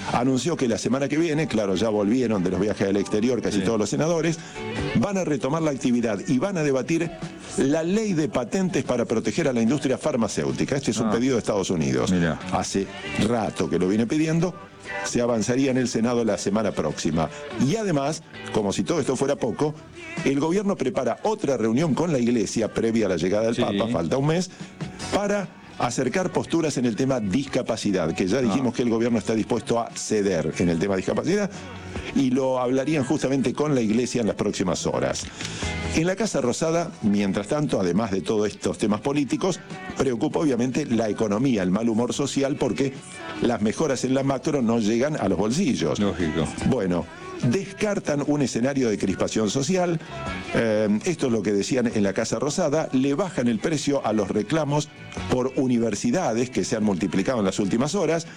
anunció que la semana que viene, claro, ya volvieron de los viajes al exterior casi todos los senadores, van a retomar la actividad y van a debatir la ley de patentes para proteger a la industria farmacéutica. Este es un pedido de Estados Unidos. Mirá. Hace rato que lo viene pidiendo. Se avanzaría en el Senado la semana próxima. Y además, como si todo esto fuera poco, el gobierno prepara otra reunión con la Iglesia previa a la llegada del Papa, falta un mes, para acercar posturas en el tema discapacidad, que ya dijimos que el gobierno está dispuesto a ceder en el tema discapacidad, y lo hablarían justamente con la Iglesia en las próximas horas. En la Casa Rosada, mientras tanto, además de todos estos temas políticos, preocupa obviamente la economía, el mal humor social, porque las mejoras en la macro no llegan a los bolsillos. Lógico. Bueno, descartan un escenario de crispación social. Esto es lo que decían en la Casa Rosada. Le bajan el precio a los reclamos por universidades que se han multiplicado en las últimas horas.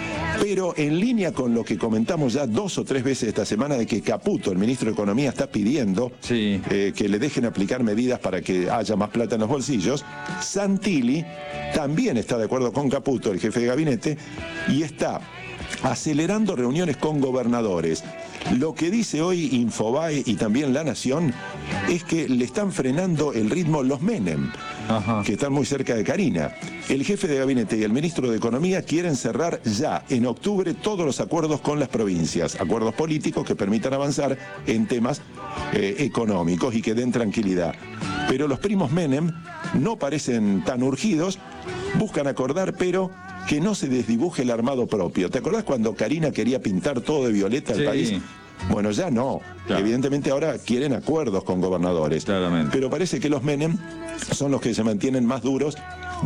Pero en línea con lo que comentamos ya 2 o 3 veces esta semana de que Caputo, el ministro de Economía, está pidiendo que le dejen aplicar medidas para que haya más plata en los bolsillos, Santilli también está de acuerdo con Caputo, el jefe de gabinete, y está acelerando reuniones con gobernadores. Lo que dice hoy Infobae y también La Nación es que le están frenando el ritmo los Menem, que están muy cerca de Karina. El jefe de gabinete y el ministro de Economía quieren cerrar ya en octubre todos los acuerdos con las provincias, acuerdos políticos que permitan avanzar en temas económicos y que den tranquilidad. Pero los primos Menem no parecen tan urgidos, buscan acordar, pero que no se desdibuje el armado propio. ¿Te acordás cuando Karina quería pintar todo de violeta al país? Bueno, ya no. Claro. Evidentemente ahora quieren acuerdos con gobernadores. Claramente. Pero parece que los Menem son los que se mantienen más duros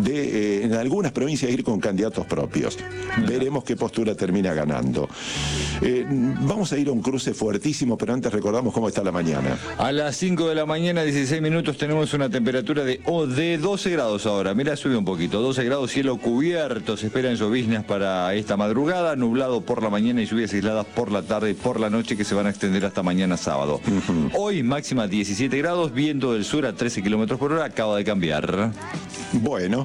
de en algunas provincias ir con candidatos propios. Veremos qué postura termina ganando. Vamos a ir a un cruce fuertísimo, pero antes recordamos cómo está la mañana. A las 5 de la mañana, 16 minutos, tenemos una temperatura de 12 grados ahora. Mira, sube un poquito. 12 grados, cielo cubierto. Se esperan lloviznas para esta madrugada. Nublado por la mañana y lluvias aisladas por la tarde y por la noche que se van a extender hasta mañana sábado. Hoy máxima 17 grados, viento del sur a 13 kilómetros por hora. Acaba de cambiar. Bueno,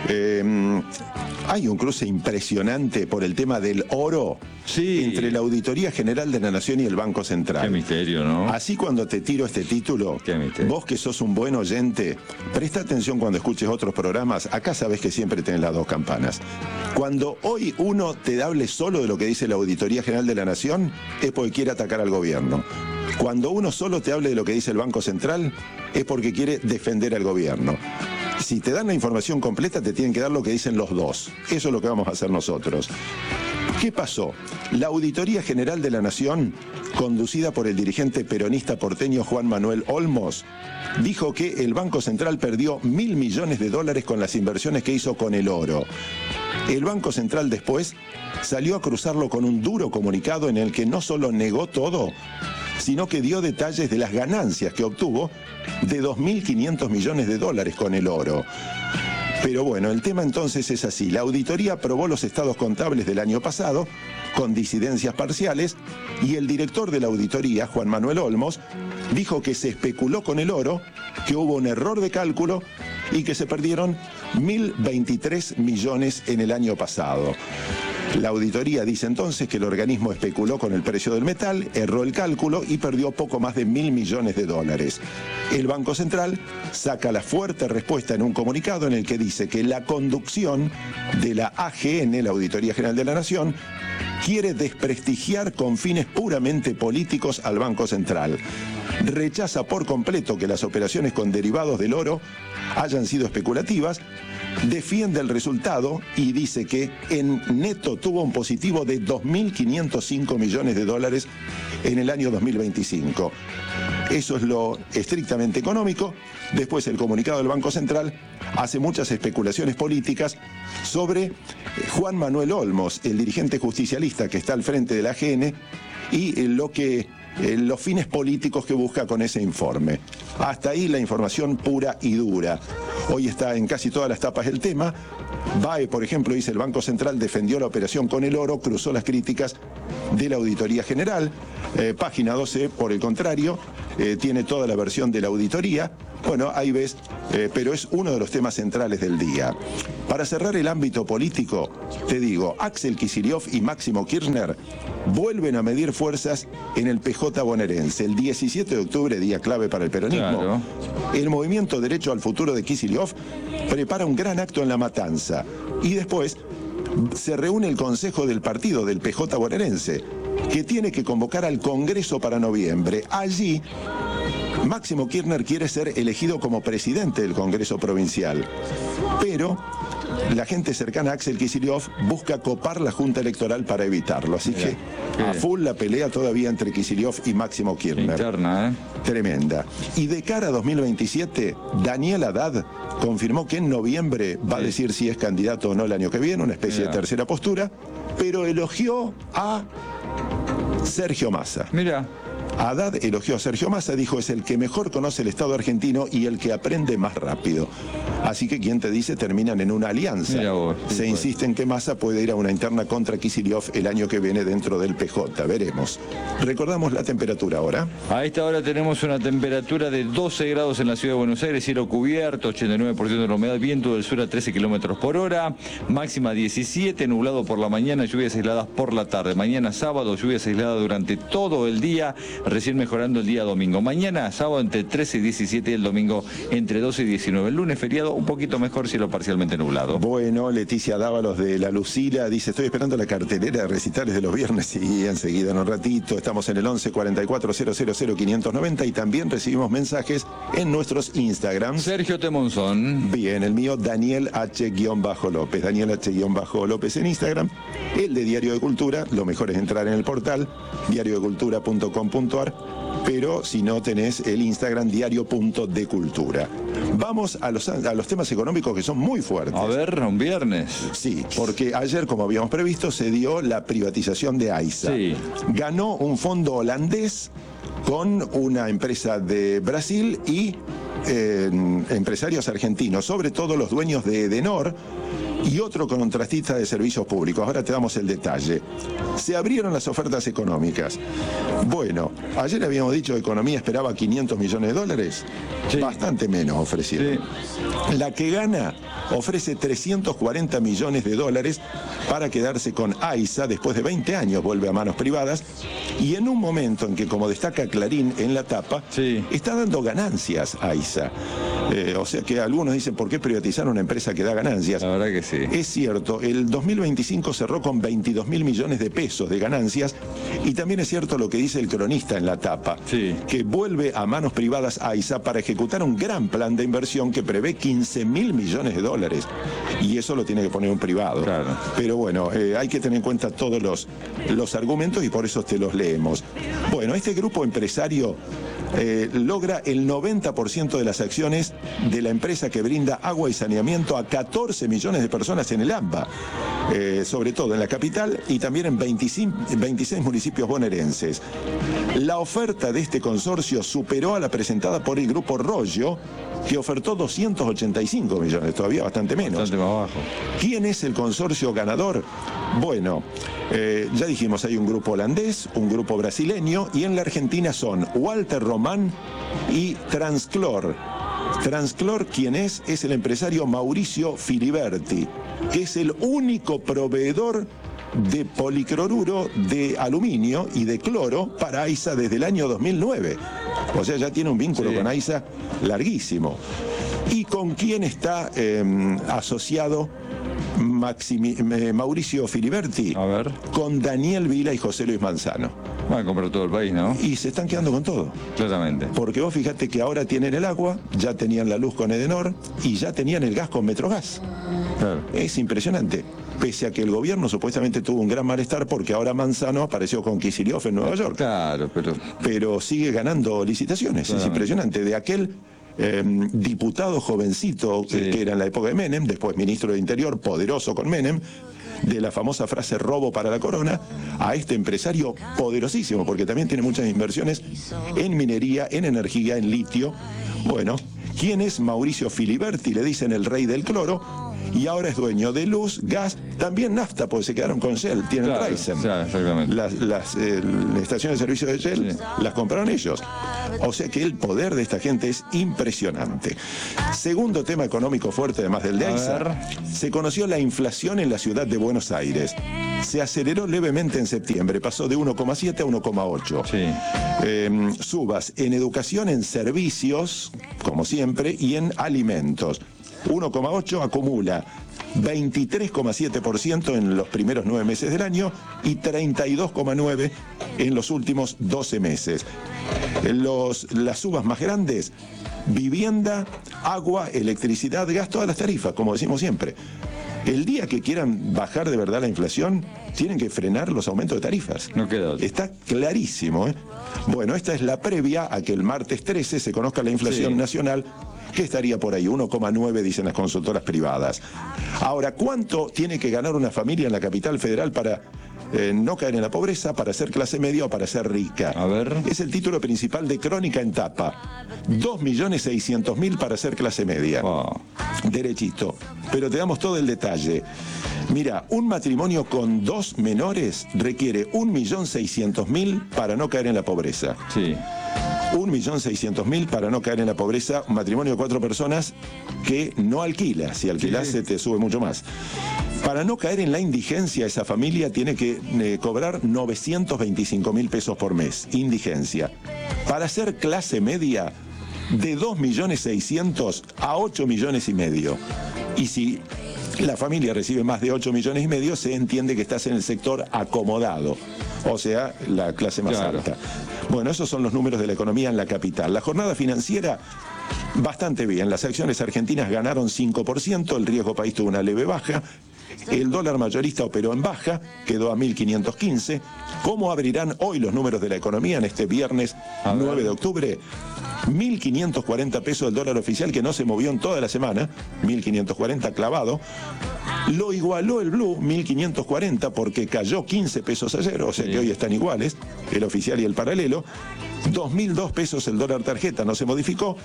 hay un cruce impresionante por el tema del oro entre la Auditoría General de la Nación y el Banco Central. Qué misterio, ¿no? Así cuando te tiro este título, vos que sos un buen oyente, presta atención cuando escuches otros programas. Acá sabés que siempre tenés las dos campanas. Cuando hoy uno te hable solo de lo que dice la Auditoría General de la Nación, es porque quiere atacar al gobierno. Cuando uno solo te hable de lo que dice el Banco Central, es porque quiere defender al gobierno. Si te dan la información completa, te tienen que dar lo que dicen los dos. Eso es lo que vamos a hacer nosotros. ¿Qué pasó? La Auditoría General de la Nación, conducida por el dirigente peronista porteño Juan Manuel Olmos, dijo que el Banco Central perdió $1.000 millones con las inversiones que hizo con el oro. El Banco Central después salió a cruzarlo con un duro comunicado en el que no solo negó todo, sino que dio detalles de las ganancias que obtuvo de $2.500 millones con el oro. Pero bueno, el tema entonces es así. La auditoría aprobó los estados contables del año pasado, con disidencias parciales, y el director de la auditoría, Juan Manuel Olmos, dijo que se especuló con el oro, que hubo un error de cálculo y que se perdieron 1.023 millones en el año pasado. La auditoría dice entonces que el organismo especuló con el precio del metal, erró el cálculo y perdió poco más de $1.000 millones. El Banco Central saca la fuerte respuesta en un comunicado en el que dice que la conducción de la AGN, la Auditoría General de la Nación, quiere desprestigiar con fines puramente políticos al Banco Central. Rechaza por completo que las operaciones con derivados del oro hayan sido especulativas, defiende el resultado y dice que en neto tuvo un positivo de $2.505 millones en el año 2025. Eso es lo estrictamente económico. Después el comunicado del Banco Central hace muchas especulaciones políticas sobre Juan Manuel Olmos, el dirigente justicialista que está al frente de la AGN, y los fines políticos que busca con ese informe. Hasta ahí la información pura y dura. Hoy está en casi todas las tapas el tema. BAE, por ejemplo, dice el Banco Central defendió la operación con el oro, cruzó las críticas de la Auditoría General. Página 12, por el contrario, tiene toda la versión de la auditoría. Bueno, ahí ves, pero es uno de los temas centrales del día. Para cerrar el ámbito político, te digo, Axel Kicillof y Máximo Kirchner vuelven a medir fuerzas en el PJ bonaerense. El 17 de octubre, día clave para el peronismo, claro, el movimiento Derecho al Futuro de Kicillof prepara un gran acto en La Matanza. Y después se reúne el Consejo del Partido del PJ bonaerense, que tiene que convocar al Congreso para noviembre. Allí, Máximo Kirchner quiere ser elegido como presidente del Congreso Provincial, pero la gente cercana a Axel Kicillof busca copar la Junta Electoral para evitarlo. Así que a full la pelea todavía entre Kicillof y Máximo Kirchner. Interna, ¿eh? Tremenda. Y de cara a 2027, Daniel Haddad confirmó que en noviembre va a decir si es candidato o no el año que viene, una especie de tercera postura, pero elogió a Sergio Massa. Mira. Haddad elogió a Sergio Massa, dijo es el que mejor conoce el Estado argentino y el que aprende más rápido. Así que quien te dice terminan en una alianza. Se insiste en que Massa puede ir a una interna contra Kicillof el año que viene dentro del PJ. Veremos. Recordamos la temperatura ahora. A esta hora tenemos una temperatura de 12 grados en la ciudad de Buenos Aires, cielo cubierto, 89% de la humedad, viento del sur a 13 kilómetros por hora, máxima 17, nublado por la mañana, lluvias aisladas por la tarde. Mañana sábado, lluvias aisladas durante todo el día, recién mejorando el día domingo. Mañana sábado entre 13 y 17 y el domingo entre 12 y 19. El lunes feriado un poquito mejor, cielo parcialmente nublado. Bueno, Leticia Dávalos de La Lucila dice, estoy esperando la cartelera de recitales de los viernes y enseguida en un ratito. Estamos en el 11 44 000 590 y también recibimos mensajes en nuestros Instagrams. Sergio Temonzón. Bien, el mío Daniel H-López. Daniel H-López en Instagram. El de Diario de Cultura, lo mejor es entrar en el portal diariodecultura.com.ar, pero si no tenés el Instagram diario.decultura. Vamos a los temas económicos que son muy fuertes. A ver, un viernes. Sí, porque ayer, como habíamos previsto, se dio la privatización de AISA. Sí. Ganó un fondo holandés con una empresa de Brasil y empresarios argentinos, sobre todo los dueños de Edenor y otro contratista de servicios públicos. Ahora te damos el detalle. Se abrieron las ofertas económicas. Bueno, ayer habíamos dicho que Economía esperaba 500 millones de dólares. Sí. Bastante menos ofrecieron. Sí. La que gana ofrece 340 millones de dólares para quedarse con AISA después de 20 años, vuelve a manos privadas, y en un momento en que, como destaca Clarín en la tapa, está dando ganancias AISA. O sea que algunos dicen, ¿por qué privatizar una empresa que da ganancias? La verdad que sí. Es cierto, el 2025 cerró con 22.000 millones de pesos de ganancias, y también es cierto lo que dice el cronista en la tapa, que vuelve a manos privadas AISA para ejecutar un gran plan de inversión que prevé 15.000 millones de dólares, y eso lo tiene que poner un privado. Claro. Pero bueno, hay que tener en cuenta todos los argumentos y por eso te los leemos. Bueno, este grupo empresario logra el 90% de las acciones de la empresa que brinda agua y saneamiento a 14 millones de personas en el AMBA, sobre todo en la capital y también en 26 municipios bonaerenses. La oferta de este consorcio superó a la presentada por el grupo Rollo, que ofertó 285 millones, todavía bastante menos. Bastante más bajo. ¿Quién es el consorcio ganador? Bueno, ya dijimos, hay un grupo holandés, un grupo brasileño, y en la Argentina son Walter Román y Transclor. Transclor, ¿quién es? Es el empresario Mauricio Filiberti, que es el único proveedor de policloruro de aluminio y de cloro para AISA desde el año 2009. O sea, ya tiene un vínculo con AISA larguísimo. ¿Y con quién está asociado Mauricio Filiberti? A ver. Con Daniel Vila y José Luis Manzano. Van a comprar todo el país, ¿no? Y se están quedando con todo. Claramente. Porque vos fíjate que ahora tienen el agua, ya tenían la luz con Edenor y ya tenían el gas con Metrogas. Claro. Es impresionante. Pese a que el gobierno supuestamente tuvo un gran malestar porque ahora Manzano apareció con Kicillof en Nueva York. Claro, pero sigue ganando licitaciones. Es impresionante. De aquel diputado jovencito que era en la época de Menem, después ministro del Interior, poderoso con Menem, de la famosa frase robo para la corona, a este empresario poderosísimo, porque también tiene muchas inversiones en minería, en energía, en litio. Bueno, ¿quién es Mauricio Filiberti? Le dicen el rey del cloro. y ahora es dueño de luz, gas, también nafta, porque se quedaron con Shell, tienen Raízen. Las estaciones de servicio de Shell las compraron ellos. O sea que el poder de esta gente es impresionante. Segundo tema económico fuerte, además del de AISA, se conoció la inflación en la ciudad de Buenos Aires. Se aceleró levemente en septiembre, pasó de 1,7 a 1,8. Subas en educación, en servicios, como siempre, y en alimentos. 1,8 acumula 23,7% en los primeros 9 meses del año y 32,9% en los últimos 12 meses. Las subas más grandes, vivienda, agua, electricidad, gas, todas las tarifas, como decimos siempre. El día que quieran bajar de verdad la inflación, tienen que frenar los aumentos de tarifas. No queda otro. Está clarísimo, ¿eh? Bueno, esta es la previa a que el martes 13 se conozca la inflación nacional, que estaría por ahí, 1,9 dicen las consultoras privadas. Ahora, ¿cuánto tiene que ganar una familia en la capital federal para no caer en la pobreza, para ser clase media o para ser rica? A ver. Es el título principal de Crónica en tapa. 2.600.000 para ser clase media. Wow. Derechito. Pero te damos todo el detalle. Mira, un matrimonio con 2 menores requiere 1.600.000 para no caer en la pobreza. Sí. 1.600.000 para no caer en la pobreza. Un matrimonio de 4 personas que no alquila. Si alquilas se te sube mucho más. Para no caer en la indigencia, esa familia tiene que cobrar 925.000 pesos por mes. Indigencia. Para ser clase media, de 2.600.000 a 8,5 millones. Y si la familia recibe más de 8,5 millones, se entiende que estás en el sector acomodado, o sea, la clase más alta. Bueno, esos son los números de la economía en la capital. La jornada financiera, bastante bien. Las acciones argentinas ganaron 5%, el riesgo país tuvo una leve baja. El dólar mayorista operó en baja, quedó a 1.515. ¿Cómo abrirán hoy los números de la economía en este viernes 9 de octubre? 1.540 pesos el dólar oficial, que no se movió en toda la semana, 1.540 clavado. Lo igualó el blue, 1.540, porque cayó 15 pesos ayer, o sea que hoy están iguales, el oficial y el paralelo. 2.002 pesos el dólar tarjeta, no se modificó.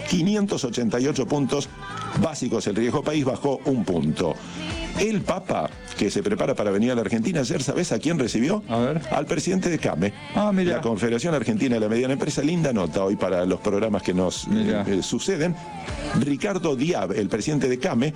588 puntos básicos, el riesgo país bajó 1 punto. El Papa, que se prepara para venir a la Argentina, ayer, ¿sabés a quién recibió? A ver. Al presidente de CAME. Mira. La Confederación Argentina de la Mediana Empresa. Linda nota hoy para los programas que nos suceden. Ricardo Diab, el presidente de CAME,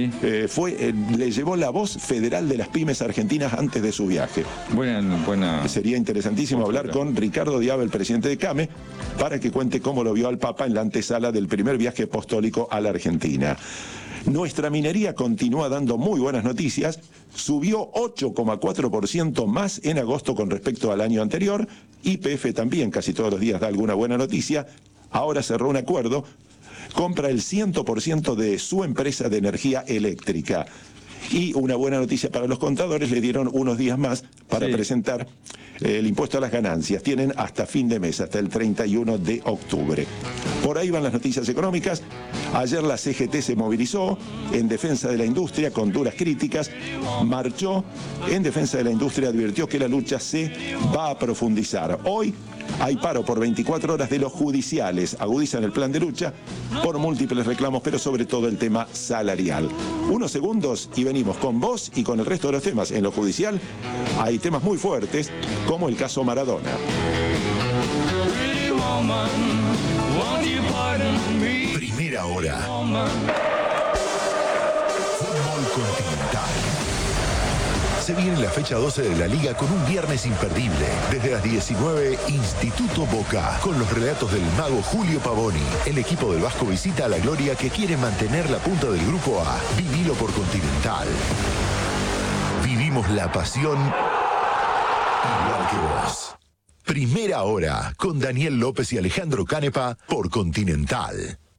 le llevó la voz federal de las pymes argentinas antes de su viaje. Buena. Sería interesantísimo hablar con Ricardo Diab, el presidente de CAME, para que cuente cómo lo vio al Papa en la antesala del primer viaje apostólico a la Argentina. Nuestra minería continúa dando muy buenas noticias, subió 8,4% más en agosto con respecto al año anterior. YPF también casi todos los días da alguna buena noticia. Ahora cerró un acuerdo, compra el 100% de su empresa de energía eléctrica. Y una buena noticia para los contadores, le dieron unos días más para presentar el impuesto a las ganancias. Tienen hasta fin de mes, hasta el 31 de octubre. Por ahí van las noticias económicas. Ayer la CGT se movilizó en defensa de la industria con duras críticas. Marchó en defensa de la industria, advirtió que la lucha se va a profundizar. Hoy hay paro por 24 horas de los judiciales. Agudizan el plan de lucha por múltiples reclamos, pero sobre todo el tema salarial. Unos segundos y venimos con vos y con el resto de los temas. En lo judicial hay temas muy fuertes, como el caso Maradona. Primera hora. Fútbol Continental. Se viene la fecha 12 de la Liga con un viernes imperdible. Desde las 19, Instituto Boca, con los relatos del mago Julio Pavoni. El equipo del Vasco visita a la Gloria, que quiere mantener la punta del Grupo A. Vivilo por Continental. Vivimos la pasión igual que vos. Primera hora, con Daniel López y Alejandro Canepa por Continental.